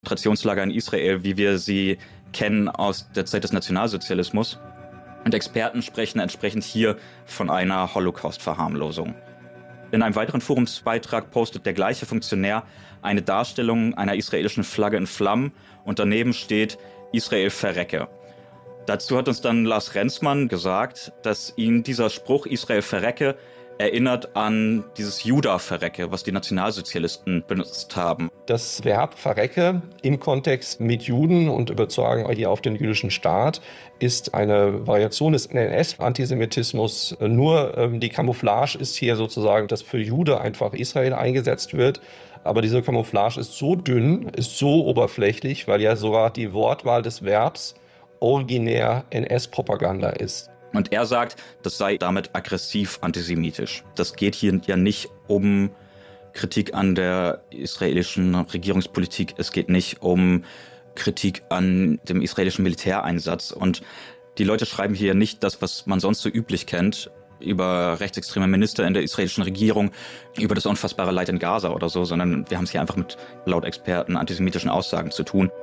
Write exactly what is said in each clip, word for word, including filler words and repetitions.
Konzentrationslager in Israel, wie wir sie kennen aus der Zeit des Nationalsozialismus. Und Experten sprechen entsprechend hier von einer Holocaust-Verharmlosung. In einem weiteren Forumsbeitrag postet der gleiche Funktionär eine Darstellung einer israelischen Flagge in Flammen und daneben steht Israel verrecke. Dazu hat uns dann Lars Renzmann gesagt, dass ihn dieser Spruch Israel verrecke erinnert an dieses Juda verrecke, was die Nationalsozialisten benutzt haben. Das Verb verrecke im Kontext mit Juden und übertragen hier auf den jüdischen Staat ist eine Variation des N S-Antisemitismus. Nur ähm, die Camouflage ist hier sozusagen, dass für Jude einfach Israel eingesetzt wird. Aber diese Camouflage ist so dünn, ist so oberflächlich, weil ja sogar die Wortwahl des Verbs originär N S-Propaganda ist. Und er sagt, das sei damit aggressiv antisemitisch. Das geht hier ja nicht um Kritik an der israelischen Regierungspolitik. Es geht nicht um Kritik an dem israelischen Militäreinsatz. Und die Leute schreiben hier nicht das, was man sonst so üblich kennt, über rechtsextreme Minister in der israelischen Regierung, über das unfassbare Leid in Gaza oder so, sondern wir haben es hier einfach mit, laut Experten, antisemitischen Aussagen zu tun.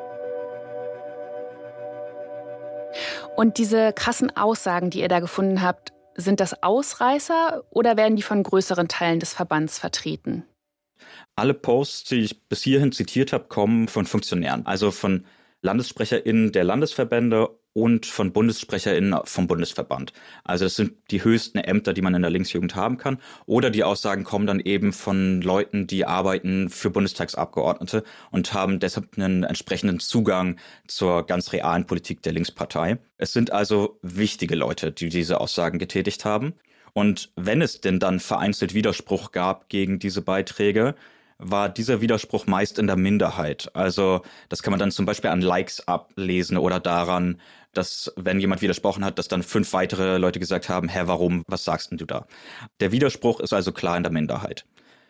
Und diese krassen Aussagen, die ihr da gefunden habt, sind das Ausreißer oder werden die von größeren Teilen des Verbands vertreten? Alle Posts, die ich bis hierhin zitiert habe, kommen von Funktionären, also von LandessprecherInnen der Landesverbände und von BundessprecherInnen vom Bundesverband. Also das sind die höchsten Ämter, die man in der Linksjugend haben kann. Oder die Aussagen kommen dann eben von Leuten, die arbeiten für Bundestagsabgeordnete und haben deshalb einen entsprechenden Zugang zur ganz realen Politik der Linkspartei. Es sind also wichtige Leute, die diese Aussagen getätigt haben. Und wenn es denn dann vereinzelt Widerspruch gab gegen diese Beiträge, war dieser Widerspruch meist in der Minderheit. Also das kann man dann zum Beispiel an Likes ablesen oder daran, dass, wenn jemand widersprochen hat, dass dann fünf weitere Leute gesagt haben, hä, warum, was sagst denn du da? Der Widerspruch ist also klar in der Minderheit.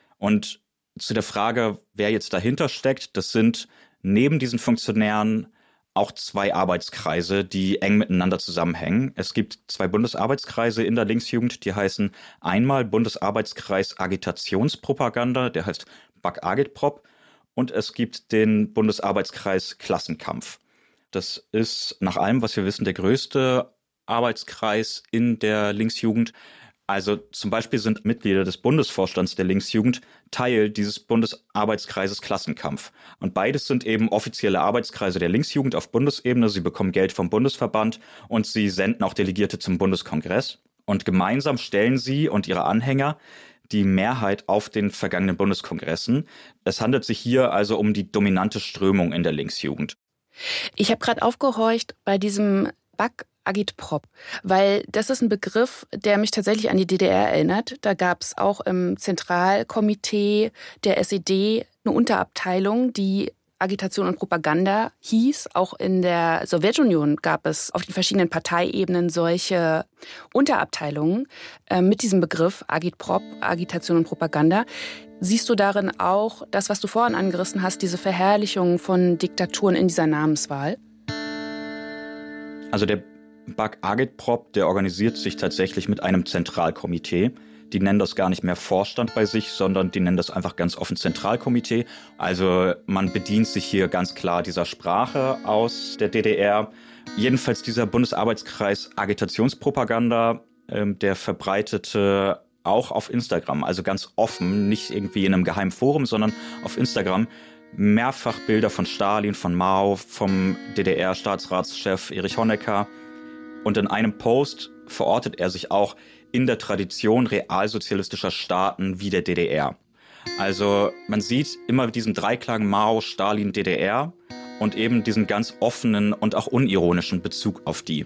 Und zu der Frage, wer jetzt dahinter steckt, das sind neben diesen Funktionären auch zwei Arbeitskreise, die eng miteinander zusammenhängen. Es gibt zwei Bundesarbeitskreise in der Linksjugend, die heißen einmal Bundesarbeitskreis Agitationspropaganda, der heißt B A K Agitprop, und es gibt den Bundesarbeitskreis Klassenkampf. Das ist nach allem, was wir wissen, der größte Arbeitskreis in der Linksjugend. Also zum Beispiel sind Mitglieder des Bundesvorstands der Linksjugend Teil dieses Bundesarbeitskreises Klassenkampf. Und beides sind eben offizielle Arbeitskreise der Linksjugend auf Bundesebene. Sie bekommen Geld vom Bundesverband und sie senden auch Delegierte zum Bundeskongress. Und gemeinsam stellen sie und ihre Anhänger die Mehrheit auf den vergangenen Bundeskongressen. Es handelt sich hier also um die dominante Strömung in der Linksjugend. Ich habe gerade aufgehorcht bei diesem B A K Agitprop, weil das ist ein Begriff, der mich tatsächlich an die D D R erinnert. Da gab es auch im Zentralkomitee der S E D eine Unterabteilung, die Agitation und Propaganda hieß. Auch in der Sowjetunion gab es auf den verschiedenen Parteiebenen solche Unterabteilungen äh, mit diesem Begriff Agitprop, Agitation und Propaganda. Siehst du darin auch das, was du vorhin angerissen hast, diese Verherrlichung von Diktaturen in dieser Namenswahl? Also der B A K Agitprop, der organisiert sich tatsächlich mit einem Zentralkomitee. Die nennen das gar nicht mehr Vorstand bei sich, sondern die nennen das einfach ganz offen Zentralkomitee. Also man bedient sich hier ganz klar dieser Sprache aus der D D R. Jedenfalls dieser Bundesarbeitskreis Agitationspropaganda, ähm, der verbreitete auch auf Instagram, also ganz offen, nicht irgendwie in einem geheimen Forum, sondern auf Instagram, mehrfach Bilder von Stalin, von Mao, vom D D R-Staatsratschef Erich Honecker. Und in einem Post verortet er sich auch in der Tradition realsozialistischer Staaten wie der D D R. Also man sieht immer diesen Dreiklang Mao, Stalin, D D R und eben diesen ganz offenen und auch unironischen Bezug auf die.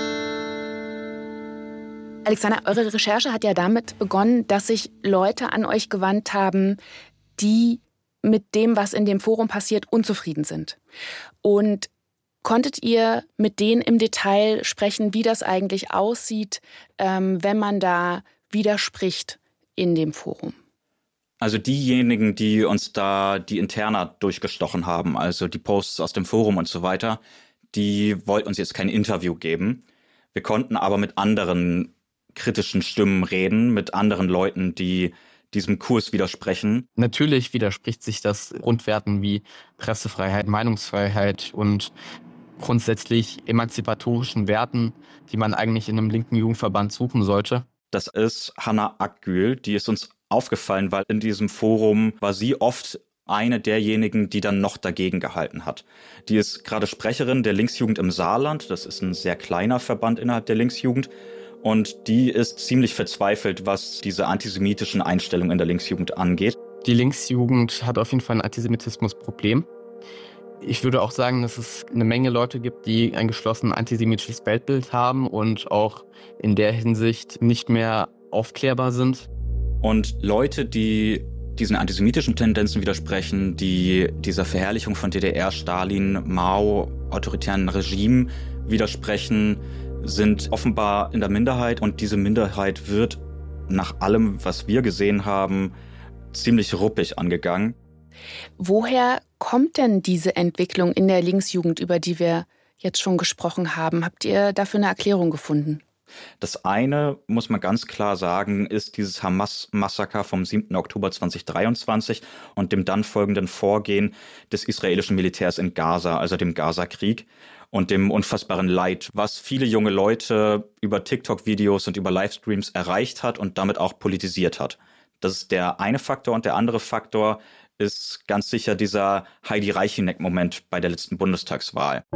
Alexander, eure Recherche hat ja damit begonnen, dass sich Leute an euch gewandt haben, die mit dem, was in dem Forum passiert, unzufrieden sind. Und konntet ihr mit denen im Detail sprechen, wie das eigentlich aussieht, ähm, wenn man da widerspricht in dem Forum? Also diejenigen, die uns da die Interna durchgestochen haben, also die Posts aus dem Forum und so weiter, die wollten uns jetzt kein Interview geben. Wir konnten aber mit anderen kritischen Stimmen reden, mit anderen Leuten, die diesem Kurs widersprechen. Natürlich widerspricht sich das Grundwerten wie Pressefreiheit, Meinungsfreiheit und grundsätzlich emanzipatorischen Werten, die man eigentlich in einem linken Jugendverband suchen sollte. Das ist Hanna Akgül, die ist uns aufgefallen, weil in diesem Forum war sie oft eine derjenigen, die dann noch dagegen gehalten hat. Die ist gerade Sprecherin der Linksjugend im Saarland, das ist ein sehr kleiner Verband innerhalb der Linksjugend, und die ist ziemlich verzweifelt, was diese antisemitischen Einstellungen in der Linksjugend angeht. Die Linksjugend hat auf jeden Fall ein Antisemitismusproblem. Ich würde auch sagen, dass es eine Menge Leute gibt, die ein geschlossen antisemitisches Weltbild haben und auch in der Hinsicht nicht mehr aufklärbar sind. Und Leute, die diesen antisemitischen Tendenzen widersprechen, die dieser Verherrlichung von D D R, Stalin, Mao, autoritären Regimen widersprechen, sind offenbar in der Minderheit. Und diese Minderheit wird nach allem, was wir gesehen haben, ziemlich ruppig angegangen. Woher kommt denn diese Entwicklung in der Linksjugend, über die wir jetzt schon gesprochen haben? Habt ihr dafür eine Erklärung gefunden? Das eine, muss man ganz klar sagen, ist dieses Hamas-Massaker vom siebten Oktober zweitausenddreiundzwanzig und dem dann folgenden Vorgehen des israelischen Militärs in Gaza, also dem Gaza-Krieg und dem unfassbaren Leid, was viele junge Leute über TikTok-Videos und über Livestreams erreicht hat und damit auch politisiert hat. Das ist der eine Faktor. Und der andere Faktor ist ganz sicher dieser Heidi Reicheneck-Moment bei der letzten Bundestagswahl.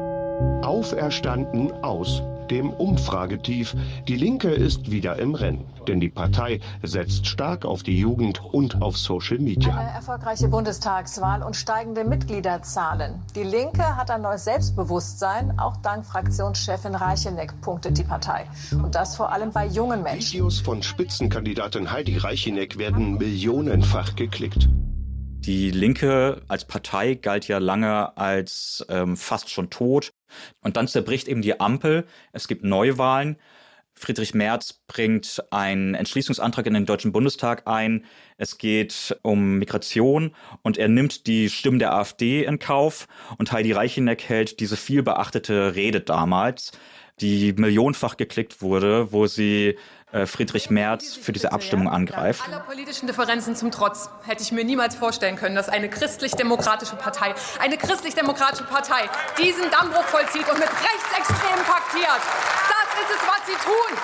Auferstanden aus dem Umfragetief. Die Linke ist wieder im Rennen, denn die Partei setzt stark auf die Jugend und auf Social Media. Eine erfolgreiche Bundestagswahl und steigende Mitgliederzahlen. Die Linke hat ein neues Selbstbewusstsein. Auch dank Fraktionschefin Reicheneck punktet die Partei. Und das vor allem bei jungen Menschen. Videos von Spitzenkandidatin Heidi Reicheneck werden millionenfach geklickt. Die Linke als Partei galt ja lange als ähm, fast schon tot. Und dann zerbricht eben die Ampel. Es gibt Neuwahlen. Friedrich Merz bringt einen Entschließungsantrag in den Deutschen Bundestag ein. Es geht um Migration und er nimmt die Stimmen der AfD in Kauf. Und Heidi Reicheneck hält diese vielbeachtete Rede damals, die millionenfach geklickt wurde, wo sie äh, Friedrich Merz für diese Abstimmung angreift. Aller politischen Differenzen zum Trotz hätte ich mir niemals vorstellen können, dass eine christlich-demokratische Partei, eine christlich-demokratische Partei diesen Dammbruch vollzieht und mit Rechtsextremen paktiert. Das ist es, was sie tun.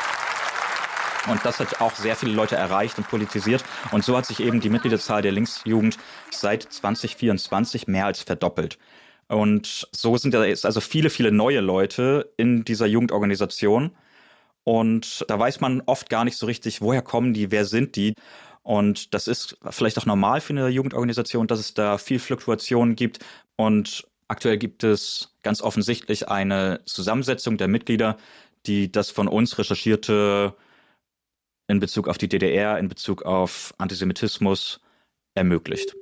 Und das hat auch sehr viele Leute erreicht und politisiert. Und so hat sich eben die Mitgliederzahl der Linksjugend seit zwanzig vierundzwanzig mehr als verdoppelt. Und so sind da jetzt also viele, viele neue Leute in dieser Jugendorganisation. Und da weiß man oft gar nicht so richtig, woher kommen die, wer sind die. Und das ist vielleicht auch normal für eine Jugendorganisation, dass es da viel Fluktuation gibt. Und aktuell gibt es ganz offensichtlich eine Zusammensetzung der Mitglieder, die das von uns recherchierte in Bezug auf die D D R, in Bezug auf Antisemitismus ermöglicht.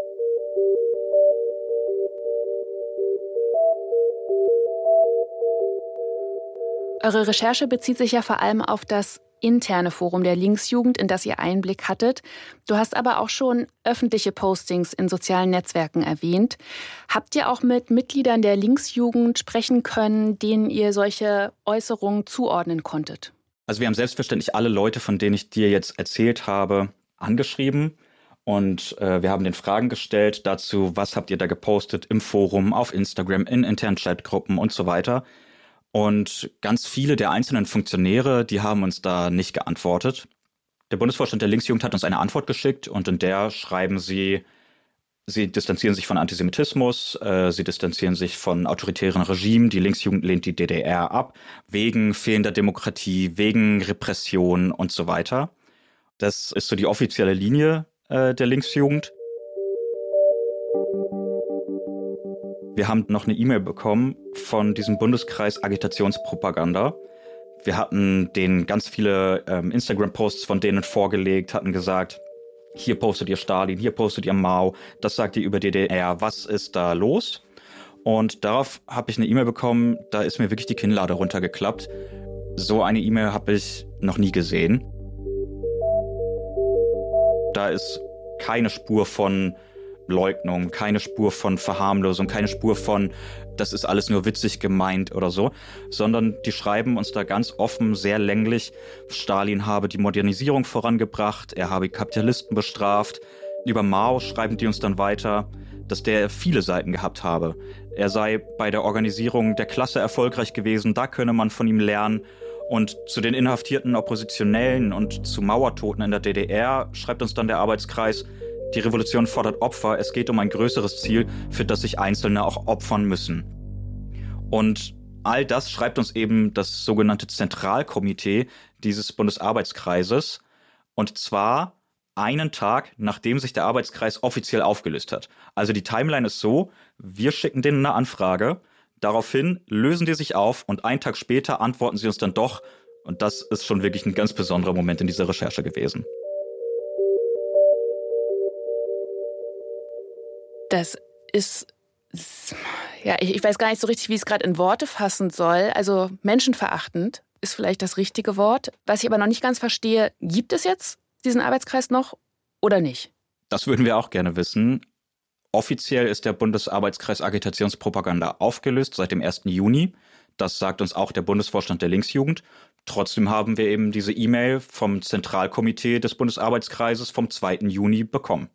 Eure Recherche bezieht sich ja vor allem auf das interne Forum der Linksjugend, in das ihr Einblick hattet. Du hast aber auch schon öffentliche Postings in sozialen Netzwerken erwähnt. Habt ihr auch mit Mitgliedern der Linksjugend sprechen können, denen ihr solche Äußerungen zuordnen konntet? Also wir haben selbstverständlich alle Leute, von denen ich dir jetzt erzählt habe, angeschrieben. Und äh, wir haben den Fragen gestellt dazu, was habt ihr da gepostet im Forum, auf Instagram, in internen Chatgruppen und so weiter. Und ganz viele der einzelnen Funktionäre, die haben uns da nicht geantwortet. Der Bundesvorstand der Linksjugend hat uns eine Antwort geschickt und in der schreiben sie, sie distanzieren sich von Antisemitismus, äh, sie distanzieren sich von autoritären Regimen, die Linksjugend lehnt die D D R ab, wegen fehlender Demokratie, wegen Repression und so weiter. Das ist so die offizielle Linie äh, der Linksjugend. Wir haben noch eine E-Mail bekommen von diesem Bundeskreis Agitationspropaganda. Wir hatten denen ganz viele ähm, Instagram-Posts von denen vorgelegt, hatten gesagt, hier postet ihr Stalin, hier postet ihr Mao, das sagt ihr über D D R, was ist da los? Und darauf habe ich eine E-Mail bekommen, da ist mir wirklich die Kinnlade runtergeklappt. So eine E-Mail habe ich noch nie gesehen. Da ist keine Spur von Leugnung, keine Spur von Verharmlosung, keine Spur von, das ist alles nur witzig gemeint oder so, sondern die schreiben uns da ganz offen, sehr länglich, Stalin habe die Modernisierung vorangebracht, er habe Kapitalisten bestraft. Über Mao schreiben die uns dann weiter, dass der viele Seiten gehabt habe. Er sei bei der Organisierung der Klasse erfolgreich gewesen, da könne man von ihm lernen. Und zu den inhaftierten Oppositionellen und zu Mauertoten in der D D R schreibt uns dann der Arbeitskreis, die Revolution fordert Opfer, es geht um ein größeres Ziel, für das sich Einzelne auch opfern müssen. Und all das schreibt uns eben das sogenannte Zentralkomitee dieses Bundesarbeitskreises. Und zwar einen Tag, nachdem sich der Arbeitskreis offiziell aufgelöst hat. Also die Timeline ist so, wir schicken denen eine Anfrage, daraufhin lösen die sich auf und einen Tag später antworten sie uns dann doch. Und das ist schon wirklich ein ganz besonderer Moment in dieser Recherche gewesen. Das ist, ja, ich, ich weiß gar nicht so richtig, wie ich es gerade in Worte fassen soll. Also menschenverachtend ist vielleicht das richtige Wort. Was ich aber noch nicht ganz verstehe, gibt es jetzt diesen Arbeitskreis noch oder nicht? Das würden wir auch gerne wissen. Offiziell ist der Bundesarbeitskreis Agitationspropaganda aufgelöst seit dem ersten Juni. Das sagt uns auch der Bundesvorstand der Linksjugend. Trotzdem haben wir eben diese E-Mail vom Zentralkomitee des Bundesarbeitskreises vom zweiten Juni bekommen.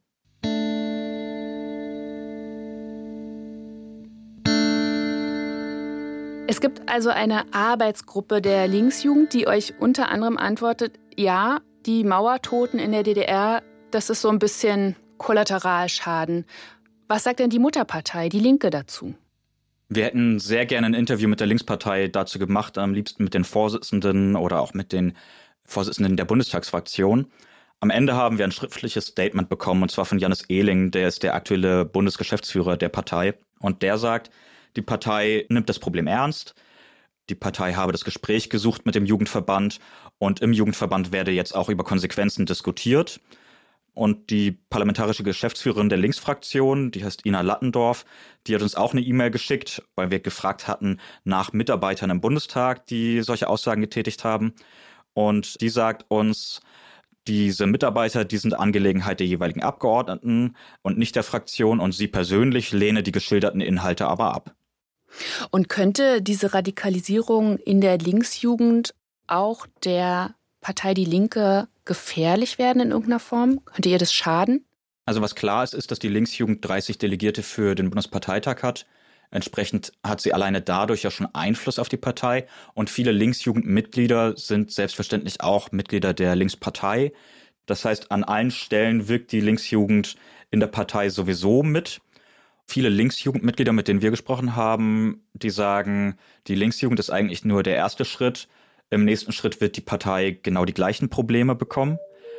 Es gibt also eine Arbeitsgruppe der Linksjugend, die euch unter anderem antwortet, ja, die Mauertoten in der D D R, das ist so ein bisschen Kollateralschaden. Was sagt denn die Mutterpartei, die Linke, dazu? Wir hätten sehr gerne ein Interview mit der Linkspartei dazu gemacht, am liebsten mit den Vorsitzenden oder auch mit den Vorsitzenden der Bundestagsfraktion. Am Ende haben wir ein schriftliches Statement bekommen, und zwar von Jannis Ehling, der ist der aktuelle Bundesgeschäftsführer der Partei. Und der sagt, die Partei nimmt das Problem ernst. Die Partei habe das Gespräch gesucht mit dem Jugendverband und im Jugendverband werde jetzt auch über Konsequenzen diskutiert. Und die parlamentarische Geschäftsführerin der Linksfraktion, die heißt Ina Lattendorf, die hat uns auch eine E-Mail geschickt, weil wir gefragt hatten nach Mitarbeitern im Bundestag, die solche Aussagen getätigt haben. Und die sagt uns, diese Mitarbeiter, die sind Angelegenheit der jeweiligen Abgeordneten und nicht der Fraktion, und sie persönlich lehne die geschilderten Inhalte aber ab. Und könnte diese Radikalisierung in der Linksjugend auch der Partei Die Linke gefährlich werden in irgendeiner Form? Könnte ihr das schaden? Also was klar ist, ist, dass die Linksjugend dreißig Delegierte für den Bundesparteitag hat. Entsprechend hat sie alleine dadurch ja schon Einfluss auf die Partei. Und viele Linksjugendmitglieder sind selbstverständlich auch Mitglieder der Linkspartei. Das heißt, an allen Stellen wirkt die Linksjugend in der Partei sowieso mit. Viele Linksjugendmitglieder, mit denen wir gesprochen haben, die sagen, die Linksjugend ist eigentlich nur der erste Schritt. Im nächsten Schritt wird die Partei genau die gleichen Probleme bekommen.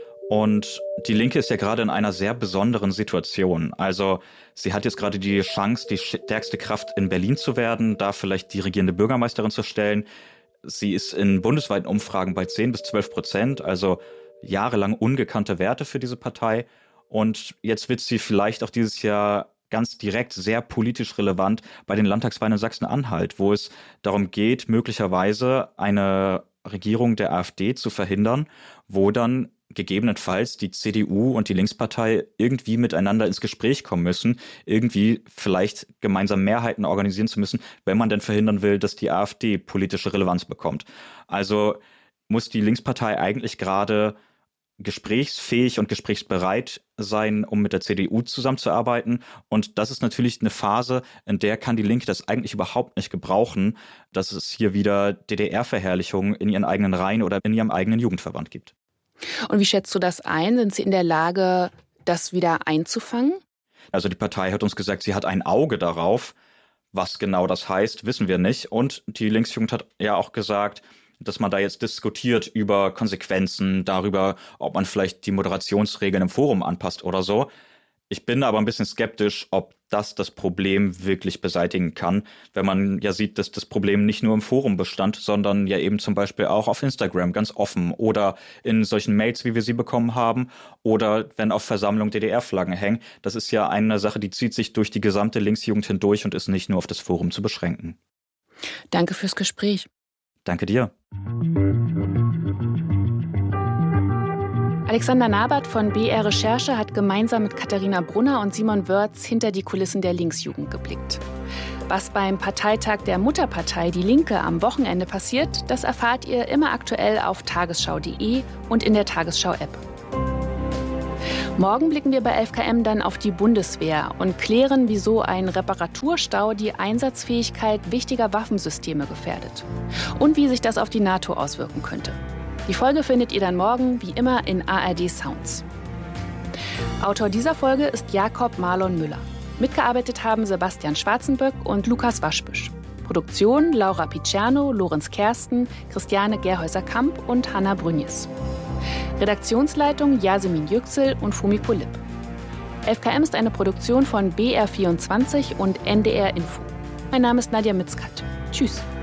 Und die Linke ist ja gerade in einer sehr besonderen Situation. Also sie hat jetzt gerade die Chance, die stärkste Kraft in Berlin zu werden, da vielleicht die regierende Bürgermeisterin zu stellen. Sie ist in bundesweiten Umfragen bei zehn bis zwölf Prozent, also jahrelang ungekannte Werte für diese Partei. Und jetzt wird sie vielleicht auch dieses Jahr ganz direkt sehr politisch relevant bei den Landtagswahlen in Sachsen-Anhalt, wo es darum geht, möglicherweise eine Regierung der AfD zu verhindern, wo dann gegebenenfalls die C D U und die Linkspartei irgendwie miteinander ins Gespräch kommen müssen, irgendwie vielleicht gemeinsam Mehrheiten organisieren zu müssen, wenn man denn verhindern will, dass die AfD politische Relevanz bekommt. Also muss die Linkspartei eigentlich gerade gesprächsfähig und gesprächsbereit sein, um mit der C D U zusammenzuarbeiten. Und das ist natürlich eine Phase, in der kann die Linke das eigentlich überhaupt nicht gebrauchen, dass es hier wieder D D R-Verherrlichung in ihren eigenen Reihen oder in ihrem eigenen Jugendverband gibt. Und wie schätzt du das ein? Sind Sie in der Lage, das wieder einzufangen? Also die Partei hat uns gesagt, sie hat ein Auge darauf. Was genau das heißt, wissen wir nicht. Und die Linksjugend hat ja auch gesagt, dass man da jetzt diskutiert über Konsequenzen, darüber, ob man vielleicht die Moderationsregeln im Forum anpasst oder so. Ich bin aber ein bisschen skeptisch, ob das das Problem wirklich beseitigen kann, wenn man ja sieht, dass das Problem nicht nur im Forum bestand, sondern ja eben zum Beispiel auch auf Instagram ganz offen oder in solchen Mails, wie wir sie bekommen haben, oder wenn auf Versammlungen D D R-Flaggen hängen. Das ist ja eine Sache, die zieht sich durch die gesamte Linksjugend hindurch und ist nicht nur auf das Forum zu beschränken. Danke fürs Gespräch. Danke dir. Alexander Nabert von B R Recherche hat gemeinsam mit Katharina Brunner und Simon Wörz hinter die Kulissen der Linksjugend geblickt. Was beim Parteitag der Mutterpartei Die Linke am Wochenende passiert, das erfahrt ihr immer aktuell auf tagesschau punkt de und in der Tagesschau-App. Morgen blicken wir bei elf K M dann auf die Bundeswehr und klären, wieso ein Reparaturstau die Einsatzfähigkeit wichtiger Waffensysteme gefährdet und wie sich das auf die NATO auswirken könnte. Die Folge findet ihr dann morgen, wie immer, in A R D Sounds. Autor dieser Folge ist Jakob Marlon Müller. Mitgearbeitet haben Sebastian Schwarzenböck und Lukas Waschbüsch. Produktion Laura Picerno, Lorenz Kersten, Christiane Gerhäuser-Kamp und Hanna Brünjes. Redaktionsleitung Yasemin Yüksel und Fumi Polip. elf K M ist eine Produktion von B R vierundzwanzig und N D R Info. Mein Name ist Nadja Mitzkat. Tschüss.